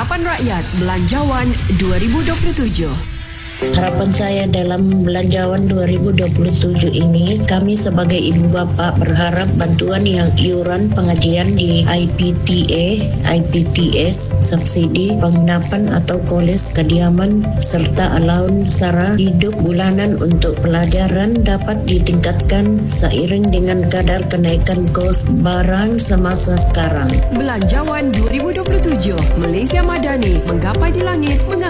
Harapan Rakyat Belanjawan 2027. Harapan saya dalam Belanjawan 2027 ini, kami sebagai ibu bapa berharap bantuan yang iuran pengajian di IPTA, IPTS, subsidi penginapan atau koles kediaman serta allowance sara hidup bulanan untuk pelajaran dapat ditingkatkan seiring dengan kadar kenaikan kos barang semasa sekarang. Belanjawan 2027, Malaysia Madani menggapai di langit